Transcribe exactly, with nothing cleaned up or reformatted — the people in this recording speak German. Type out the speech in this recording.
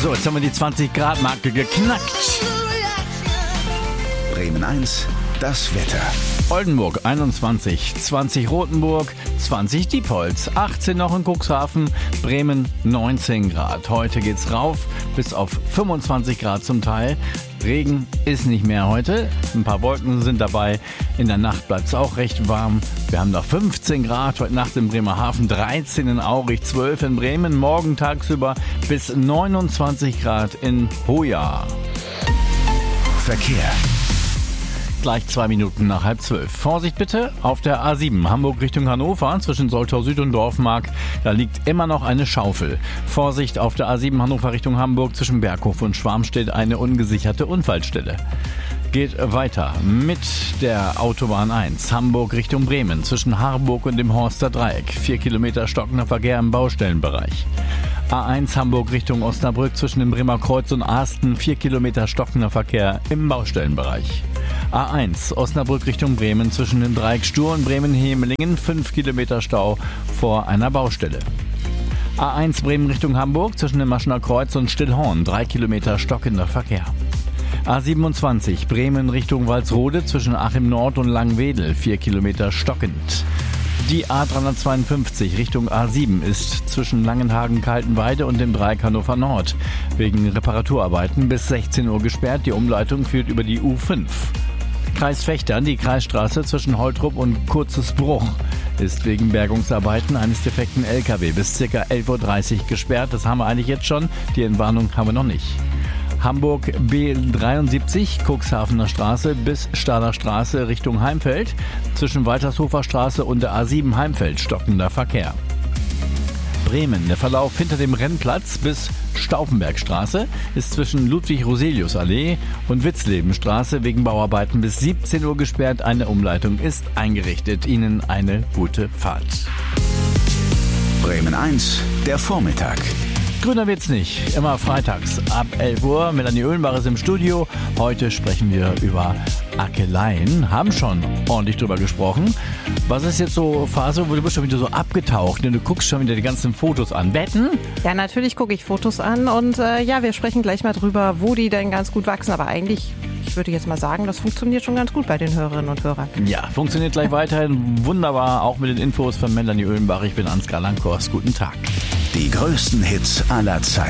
So, jetzt haben wir die zwanzig Grad Marke geknackt. Bremen eins, das Wetter. Oldenburg einundzwanzig, zwanzig Rothenburg, zwanzig Diepholz, achtzehn noch in Cuxhaven, Bremen neunzehn Grad. Heute geht's rauf bis auf fünfundzwanzig Grad zum Teil. Regen ist nicht mehr heute. Ein paar Wolken sind dabei. In der Nacht bleibt es auch recht warm. Wir haben noch fünfzehn Grad heute Nacht in Bremerhaven, dreizehn in Aurich, zwölf in Bremen. Morgen tagsüber bis neunundzwanzig Grad in Hoya. Verkehr. Gleich zwei Minuten nach halb zwölf. Vorsicht bitte auf der A sieben Hamburg Richtung Hannover zwischen Soltau Süd und Dorfmark. Da liegt immer noch eine Schaufel. Vorsicht auf der A sieben Hannover Richtung Hamburg zwischen Berghof und Schwarmstedt eine ungesicherte Unfallstelle. Geht weiter mit der Autobahn eins Hamburg Richtung Bremen zwischen Harburg und dem Horster Dreieck. Vier Kilometer stockender Verkehr im Baustellenbereich. A eins Hamburg Richtung Osnabrück zwischen dem Bremer Kreuz und Asten. Vier Kilometer stockender Verkehr im Baustellenbereich. A eins Osnabrück Richtung Bremen zwischen dem Dreieck Stur und Bremen-Hemelingen. Fünf Kilometer Stau vor einer Baustelle. A eins Bremen Richtung Hamburg zwischen dem Maschener Kreuz und Stillhorn. Drei Kilometer stockender Verkehr. A siebenundzwanzig Bremen Richtung Walsrode zwischen Achim Nord und Langwedel. Vier Kilometer stockend. Die A dreihundertzweiundfünfzig Richtung A sieben ist zwischen Langenhagen, Kaltenweide und dem Dreieck Hannover Nord wegen Reparaturarbeiten bis sechzehn Uhr gesperrt. Die Umleitung führt über die U fünf. Kreis Vechta, die Kreisstraße zwischen Holtrup und Kurzesbruch ist wegen Bergungsarbeiten eines defekten L K W bis ca. elf Uhr dreißig gesperrt. Das haben wir eigentlich jetzt schon. Die Entwarnung haben wir noch nicht. Hamburg B dreiundsiebzig, Cuxhavener Straße bis Stahler Straße Richtung Heimfeld. Zwischen Waltershofer Straße und der A sieben Heimfeld stockender Verkehr. Bremen, der Verlauf hinter dem Rennplatz bis Stauffenbergstraße ist zwischen Ludwig-Roselius-Allee und Witzlebenstraße wegen Bauarbeiten bis siebzehn Uhr gesperrt. Eine Umleitung ist eingerichtet. Ihnen eine gute Fahrt. Bremen eins, der Vormittag. Grüner wird's nicht. Immer freitags ab elf Uhr. Melanie Oehlenbach ist im Studio. Heute sprechen wir über Ackeleien. Haben schon ordentlich drüber gesprochen. Was ist jetzt so Phase, wo du bist schon wieder so abgetaucht, denn du guckst schon wieder die ganzen Fotos an. Wetten? Ja, natürlich gucke ich Fotos an und äh, ja, wir sprechen gleich mal drüber, wo die denn ganz gut wachsen. Aber eigentlich, ich würde jetzt mal sagen, das funktioniert schon ganz gut bei den Hörerinnen und Hörern. Ja, funktioniert gleich weiterhin wunderbar, auch mit den Infos von Melanie Oehlenbach. Ich bin Ansgar Lankhorst. Guten Tag. Die größten Hits aller Zeiten.